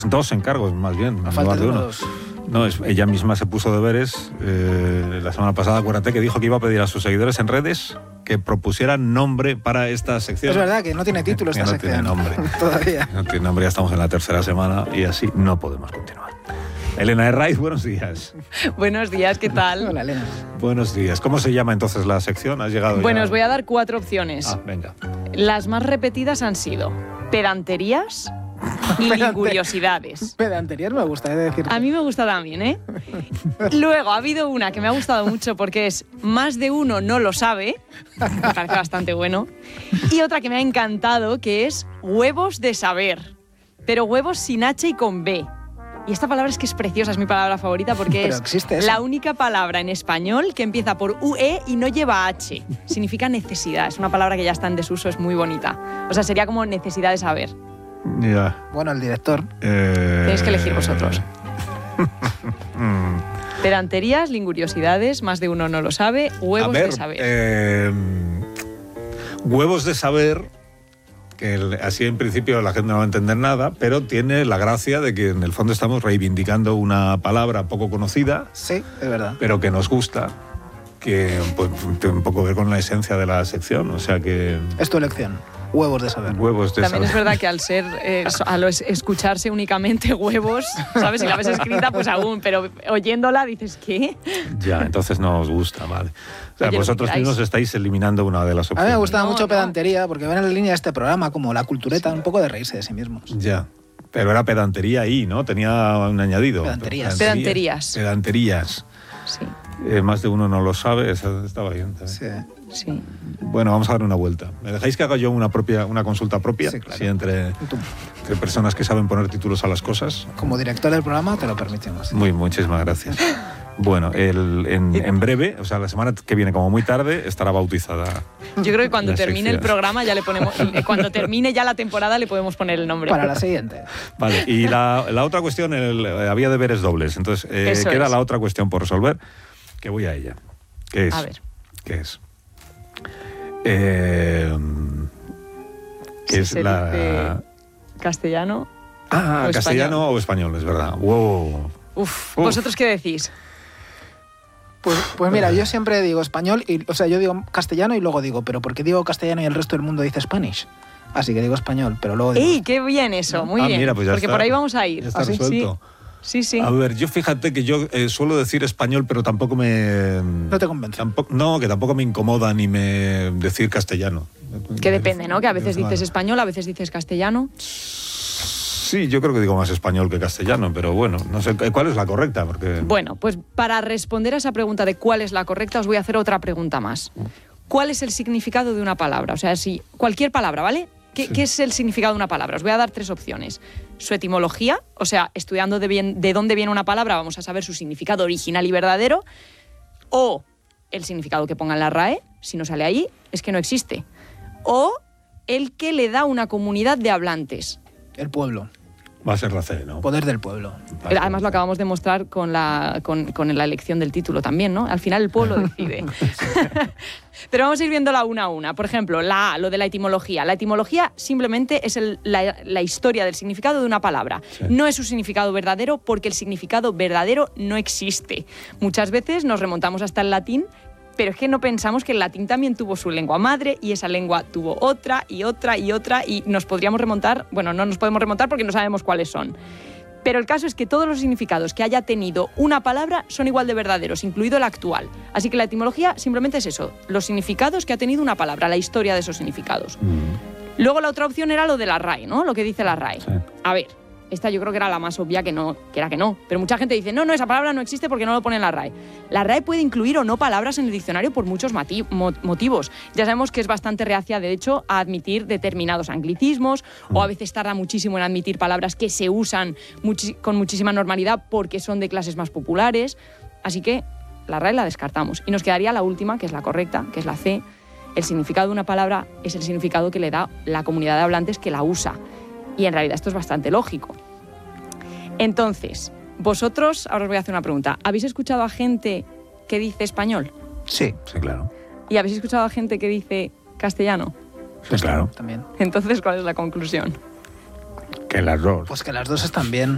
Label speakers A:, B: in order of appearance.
A: 2 encargos, más bien, en
B: Falta
A: lugar de
B: de
A: uno.
B: dos.
A: No, ella misma se puso deberes. La semana pasada, acuérdate que dijo que iba a pedir a sus seguidores en redes que propusieran nombre para esta sección.
B: Es verdad que no tiene título esta sección.
A: No tiene nombre.
B: Todavía.
A: No tiene nombre, ya estamos en la 3ª semana y así no podemos continuar. Elena Herraiz, buenos días.
C: Buenos días, ¿qué tal?
B: Hola, Elena.
A: Buenos días. ¿Cómo se llama entonces la sección? ¿Has llegado
C: Bueno,
A: ya?
C: os voy a dar 4 opciones.
A: Ah, venga.
C: Las más repetidas han sido pedanterías y linguriosidades.
B: Pedanterías me gusta, decir.
C: A mí me gusta también, ¿eh? Luego ha habido una que me ha gustado mucho porque es más de uno no lo sabe. Me parece bastante bueno. Y otra que me ha encantado que es huevos de saber. Pero huevos sin H y con B. Y esta palabra es que es preciosa, es mi palabra favorita porque
B: Pero
C: es
B: existe eso.
C: la única palabra en español que empieza por UE y no lleva H. Significa necesidad. Es una palabra que ya está en desuso, es muy bonita. O sea, sería como necesidad de saber.
A: Ya.
B: Bueno, el director.
C: Tenéis que elegir vosotros. Pedanterías, linguriosidades, más de uno no lo sabe, huevos de saber.
A: Huevos de saber, que así en principio la gente no va a entender nada, pero tiene la gracia de que en el fondo estamos reivindicando una palabra poco conocida,
B: Sí, es verdad.
A: pero que nos gusta, que pues, tiene un poco que ver con la esencia de la sección, o sea que
B: Es tu elección. Huevos de saber.
A: huevos de
C: También
A: saber.
C: es verdad que al ser, escucharse únicamente huevos, ¿sabes? Si la ves escrita, pues aún, pero oyéndola dices, ¿qué?
A: Ya, entonces no os gusta, vale. O sea,
C: Oye, lo
A: vosotros
C: que queráis.
A: mismos estáis eliminando una de las
B: A
A: opciones.
B: mí me gustaba
C: No,
B: mucho
C: no.
B: pedantería porque van en la línea de este programa como la cultureta, un poco de reírse de sí mismos.
A: Ya. Pero era pedantería ahí, ¿no? Tenía un añadido.
B: Pedanterías.
C: Pedanterías.
A: Pedanterías.
C: Sí,
A: Más de uno no lo sabe, esa estaba bien también.
B: Sí.
C: sí.
A: Bueno, vamos a dar una vuelta. ¿Me dejáis que haga yo una consulta propia?
B: Sí, claro.
A: Sí, entre personas que saben poner títulos a las cosas.
B: Como director del programa te lo permitimos.
A: Muchísimas gracias. Bueno, en breve, o sea, la semana que viene, como muy tarde, estará bautizada.
C: Yo creo que cuando
A: La
C: termine el
A: sección.
C: programa ya le ponemos, cuando termine ya la temporada le podemos poner el nombre.
B: Para la siguiente.
A: Vale, y la otra cuestión, había deberes dobles. Entonces,
C: Eso
A: queda
C: es.
A: la otra cuestión por resolver, que voy a ella. ¿Qué es?
C: A ver.
A: ¿Qué es? ¿Qué
C: Si
A: es
C: se
A: la...?
C: dice castellano.
A: Ah,
C: o
A: castellano o español, es verdad. Wow.
C: Uf,
A: Uf.
C: ¿vosotros qué decís?
B: Pues mira, yo siempre digo español, o sea, yo digo castellano y luego digo, pero ¿por qué digo castellano y el resto del mundo dice Spanish? Así que digo español, pero luego digo...
C: ¡Ey, qué bien eso! Muy bien.
A: Mira, pues ya
C: Porque
A: está.
C: por ahí vamos a ir.
A: Ya está
B: ¿Ah, sí?
A: resuelto.
C: Sí, sí.
A: A ver, yo fíjate que yo suelo decir español, pero tampoco me...
B: No te convence.
A: No, que tampoco me incomoda ni me decir castellano.
C: Que depende, ¿no? Que a veces dices español, a veces dices castellano.
A: Sí, yo creo que digo más español que castellano, pero bueno, no sé cuál es la correcta, porque...
C: Bueno, pues para responder a esa pregunta de cuál es la correcta, os voy a hacer otra pregunta más. ¿Cuál es el significado de una palabra? O sea, si cualquier palabra, ¿vale? ¿Qué es el significado de una palabra? Os voy a dar 3 opciones. Su etimología, o sea, estudiando de dónde viene una palabra, vamos a saber su significado original y verdadero. O el significado que ponga en la RAE, si no sale ahí, es que no existe. O el que le da una comunidad de hablantes.
B: El pueblo.
A: Va a ser la C, ¿no?
B: Poder del pueblo.
C: Además lo acabamos de mostrar con la elección del título también, ¿no? Al final el pueblo decide. Pero vamos a ir viéndola una a una. Por ejemplo, la A, lo de la etimología. La etimología simplemente es la historia del significado de una palabra.
A: Sí.
C: No es su significado verdadero porque el significado verdadero no existe. Muchas veces nos remontamos hasta el latín, pero es que no pensamos que el latín también tuvo su lengua madre y esa lengua tuvo otra y otra y otra y nos podríamos remontar, bueno, no nos podemos remontar porque no sabemos cuáles son. Pero el caso es que todos los significados que haya tenido una palabra son igual de verdaderos, incluido el actual. Así que la etimología simplemente es eso, los significados que ha tenido una palabra, la historia de esos significados. Luego la otra opción era lo de la RAE, ¿no? Lo que dice la RAE.
A: Sí.
C: A ver, esta yo creo que era la más obvia que era que no. Pero mucha gente dice, no, esa palabra no existe porque no lo pone en la RAE. La RAE puede incluir o no palabras en el diccionario por muchos motivos. Ya sabemos que es bastante reacia, de hecho, a admitir determinados anglicismos o a veces tarda muchísimo en admitir palabras que se usan con muchísima normalidad porque son de clases más populares. Así que la RAE la descartamos. Y nos quedaría la última, que es la correcta, que es la C. El significado de una palabra es el significado que le da la comunidad de hablantes que la usa. Y en realidad esto es bastante lógico. Entonces, vosotros, ahora os voy a hacer una pregunta. ¿Habéis escuchado a gente que dice español?
B: Sí.
A: Sí, claro.
C: ¿Y habéis escuchado a gente que dice castellano?
A: Sí, claro.
B: También.
C: Entonces, ¿cuál es la conclusión?
A: Que las dos.
B: Pues que las dos están bien.